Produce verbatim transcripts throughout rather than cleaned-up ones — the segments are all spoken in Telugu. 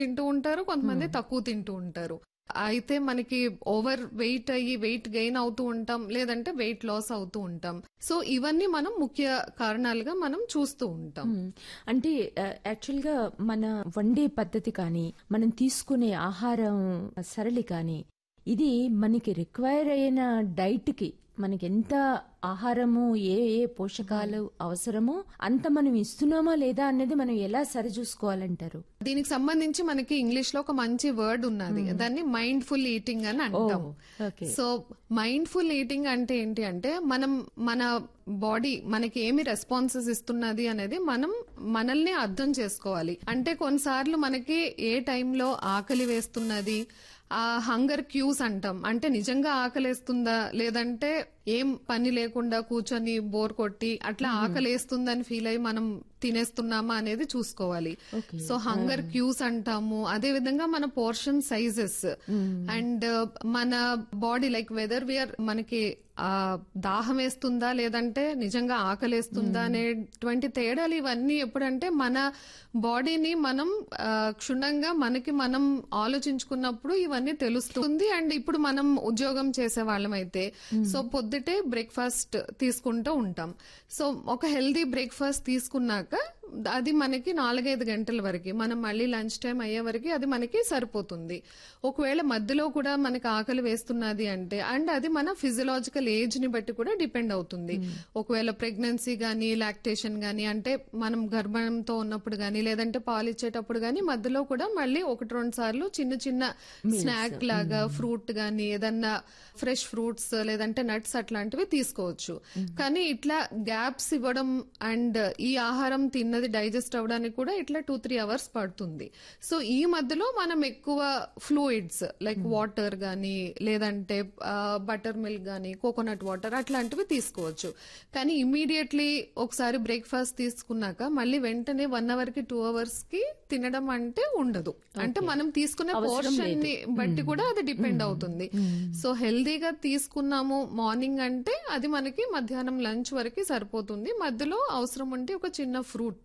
తింటూ ఉంటారు, కొంతమంది తక్కువ తింటూ ఉంటారు. అయితే మనకి ఓవర్ వెయిట్ అయ్యి వెయిట్ గెయిన్ అవుతూ ఉంటాం, లేదంటే వెయిట్ లాస్ అవుతూ ఉంటాం. సో ఇవన్నీ మనం ముఖ్య కారణాలుగా మనం చూస్తూ ఉంటాం. అంటే యాక్చువల్ గా మన వండే పద్ధతి కానీ, మనం తీసుకునే ఆహారం సరళి కానీ, ఇది మనకి రిక్వైర్ అయిన డైట్ కి మనకి ఎంత ఆహారము, ఏ ఏ పోషకాలు అవసరమో అంత మనం ఇస్తున్నామా లేదా అనేది మనం ఎలా సరిచూసుకోవాలంటారు? దీనికి సంబంధించి మనకి ఇంగ్లీష్ లో ఒక మంచి వర్డ్ ఉన్నది, దాన్ని మైండ్ ఫుల్ ఈటింగ్ అని అంటాం. సో మైండ్ ఫుల్ ఈటింగ్ అంటే ఏంటి అంటే, మనం మన బాడీ మనకి ఏమి రెస్పాన్సెస్ ఇస్తున్నది అనేది మనం మనల్ని అర్థం చేసుకోవాలి. అంటే కొన్నిసార్లు మనకి ఏ టైంలో ఆకలి వేస్తున్నది, ఆ హంగర్ క్యూస్ అంటాం. అంటే నిజంగా ఆకలేస్తుందా, లేదంటే ఏం పని లేకుండా కూర్చొని బోర్ కొట్టి అట్లా ఆకలేస్తుందని ఫీల్ అయ్యి మనం తినేస్తున్నామా అనేది చూసుకోవాలి. సో హంగర్ క్యూస్ అంటాము. అదే విధంగా మన పోర్షన్ సైజెస్ అండ్ మన బాడీ లైక్ వెదర్ వీఆర్ మనకి ఆ దాహం వేస్తుందా లేదంటే నిజంగా ఆకలేస్తుందా అనేటువంటి తేడాలు ఇవన్నీ ఎప్పుడంటే మన బాడీని మనం క్షుణ్ణంగా మనకి మనం ఆలోచించుకున్నప్పుడు ఇవన్నీ తెలుస్తుంది. అండ్ ఇప్పుడు మనం ఉద్యోగం చేసే వాళ్ళమైతే సో పొద్దుటే బ్రేక్ఫాస్ట్ తీసుకుంటూ ఉంటాం. సో ఒక హెల్దీ బ్రేక్ఫాస్ట్ తీసుకున్నాక అది మనకి నాలుగైదు గంటల వరకు, మనం మళ్ళీ లంచ్ టైం అయ్యే వరకు అది మనకి సరిపోతుంది. ఒకవేళ మధ్యలో కూడా మనకి ఆకలి వేస్తున్నది అంటే, అండ్ అది మన ఫిజియలాజికల్ ఏజ్ ని బట్టి కూడా డిపెండ్ అవుతుంది. ఒకవేళ ప్రెగ్నెన్సీ గానీ, లాక్టేషన్ గానీ, అంటే మనం గర్భంతో ఉన్నప్పుడు గానీ, లేదంటే పాలిచ్చేటప్పుడు గానీ మధ్యలో కూడా మళ్ళీ ఒకటి రెండు సార్లు చిన్న చిన్న స్నాక్ లాగా ఫ్రూట్ గానీ, ఏదన్నా ఫ్రెష్ ఫ్రూట్స్ లేదంటే నట్స్ అట్లాంటివి తీసుకోవచ్చు. కానీ ఇట్లా గ్యాప్స్ ఇవ్వడం అండ్ ఈ ఆహారం తిన్నది డైజెస్ట్ అవడానికి కూడా ఇట్లా టూ త్రీ అవర్స్ పడుతుంది. సో ఈ మధ్యలో మనం ఎక్కువ ఫ్లూయిడ్స్ లైక్ వాటర్ గానీ, లేదంటే బటర్ మిల్క్ గానీ, కోకోనట్ వాటర్ అట్లాంటివి తీసుకోవచ్చు. కానీ ఇమీడియట్లీ ఒకసారి బ్రేక్ఫాస్ట్ తీసుకున్నాక మళ్ళీ వెంటనే వన్ అవర్ కి టూ అవర్స్ కి తినడం అంటే ఉండదు. అంటే మనం తీసుకునే పోర్షన్ ని బట్టి కూడా అది డిపెండ్ అవుతుంది. సో హెల్దీగా తీసుకున్నాము మార్నింగ్ అంటే అది మనకి మధ్యాహ్నం లంచ్ వరకు సరిపోతుంది. మధ్యలో అవసరం ఉంటే ఒక చిన్న ఫ్రూట్,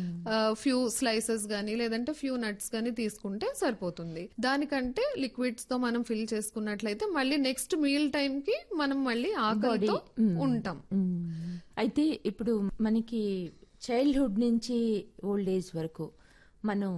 ఫ్యూ స్లైసెస్ గానీ, లేదంటే ఫ్యూ నట్స్ గానీ తీసుకుంటే సరిపోతుంది. దానికంటే లిక్విడ్స్ తో మనం ఫిల్ చేసుకున్నట్లయితే మళ్ళీ నెక్స్ట్ మీల్ టైం కి మనం మళ్ళీ ఆకలితో ఉంటాం. అయితే ఇప్పుడు మనకి చైల్డ్హుడ్ నుంచి ఓల్డ్ ఏజ్ వరకు మనం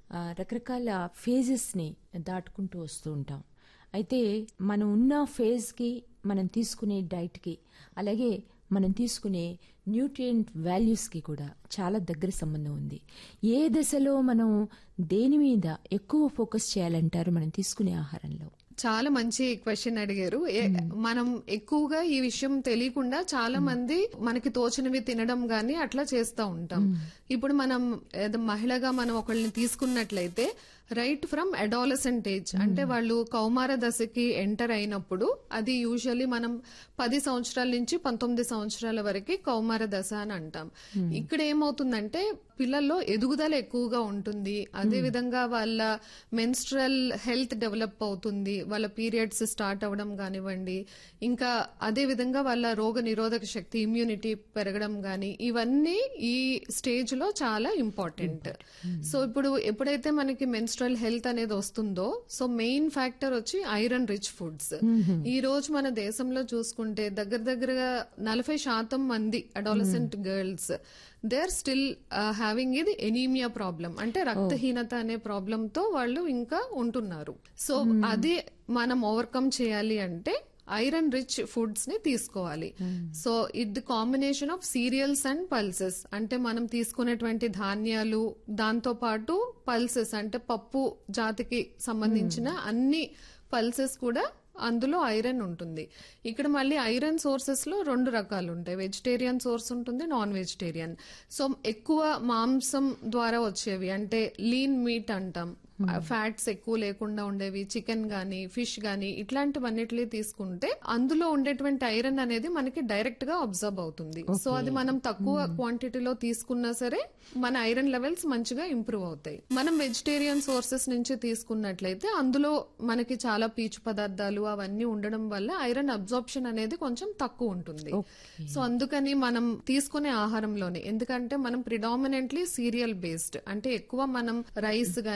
రకరకాల ఫేజెస్ ని దాటుకుంటూ వస్తూ ఉంటాం. అయితే మనం ఉన్న ఫేజ్ కి, మనం తీసుకునే డైట్ కి, అలాగే మనం తీసుకునే న్యూట్రియంట్ వాల్యూస్ కి కూడా చాలా దగ్గర సంబంధం ఉంది. ఏ దశలో మనం దేని మీద ఎక్కువ ఫోకస్ చేయాలంటారు మనం తీసుకునే ఆహారంలో? చాలా మంచి క్వశ్చన్ అడిగారు. మనం ఎక్కువగా ఈ విషయం తెలియకుండా చాలా మంది మనకి తోచినవి తినడం గానీ అట్లా చేస్తూ ఉంటాం. ఇప్పుడు మనం మహిళగా మనం ఒకళ్ళని తీసుకున్నట్లయితే రైట్ ఫ్రమ్ అడాలసెంట్ ఏజ్, అంటే వాళ్ళు కౌమార దశకి ఎంటర్ అయినప్పుడు, అది యూజువల్లీ మనం పది సంవత్సరాల నుంచి పంతొమ్మిది సంవత్సరాల వరకు కౌమార దశ అని అంటాం. ఇక్కడ ఏమవుతుందంటే పిల్లల్లో ఎదుగుదల ఎక్కువగా ఉంటుంది. అదే విధంగా వాళ్ళ మెన్స్ట్రల్ హెల్త్ డెవలప్ అవుతుంది, వాళ్ళ పీరియడ్స్ స్టార్ట్ అవడం కానివ్వండి, ఇంకా అదే విధంగా వాళ్ళ రోగ నిరోధక శక్తి, ఇమ్యూనిటీ పెరగడం గాని, ఇవన్నీ ఈ స్టేజ్ లో చాలా ఇంపార్టెంట్. సో ఇప్పుడు ఎప్పుడైతే మనకి మెన్స్ట్రల్ హెల్త్ అనేది వస్తుందో, సో మెయిన్ ఫ్యాక్టర్ వచ్చి ఐరన్ రిచ్ ఫుడ్స్. ఈ రోజు మన దేశంలో చూసుకుంటే దగ్గర దగ్గరగా నలభై శాతం మంది adolescent girls they are still having ఇది ఎనీమియా ప్రాబ్లం, అంటే రక్తహీనత అనే ప్రాబ్లం తో వాళ్ళు ఇంకా ఉంటున్నారు. సో అది మనం ఓవర్కమ్ చేయాలి అంటే ఐరన్ రిచ్ ఫుడ్స్ ని తీసుకోవాలి. సో ఇది combination of serials and pulses, అంటే మనం తీసుకునేటువంటి ధాన్యాలు, దాంతో పాటు పల్సెస్ అంటే పప్పు జాతికి సంబంధించిన అన్ని పల్సెస్ కూడా అందులో ఐరన్ ఉంటుంది. ఇక్కడ మళ్ళీ ఐరన్ సోర్సెస్ లో రెండు రకాలు ఉంటాయి, వెజిటేరియన్ సోర్స్ ఉంటుంది, నాన్ వెజిటేరియన్. సో ఎక్కువ మాంసం ద్వారా వచ్చేవి అంటే లీన్ మీట్ అంటాం, ఫ్యాట్స్ ఎక్కువ లేకుండా ఉండేవి, చికెన్ గానీ ఫిష్ గానీ ఇట్లాంటివన్నిటిని తీసుకుంటే అందులో ఉండేటువంటి ఐరన్ అనేది మనకి డైరెక్ట్ గా అబ్జర్వ్ అవుతుంది. సో అది మనం తక్కువ క్వాంటిటీలో తీసుకున్నా సరే మన ఐరన్ లెవెల్స్ మంచిగా ఇంప్రూవ్ అవుతాయి. మనం వెజిటేరియన్ సోర్సెస్ నుంచి తీసుకున్నట్లయితే అందులో మనకి చాలా పీచు పదార్థాలు అవన్నీ ఉండడం వల్ల ఐరన్ అబ్జార్ప్షన్ అనేది కొంచెం తక్కువ ఉంటుంది. సో అందుకని మనం తీసుకునే ఆహారంలోనే, ఎందుకంటే మనం ప్రిడామినెంట్లీ సీరియల్ బేస్డ్, అంటే ఎక్కువ మనం రైస్ గానీ వీట్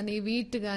వెయిట్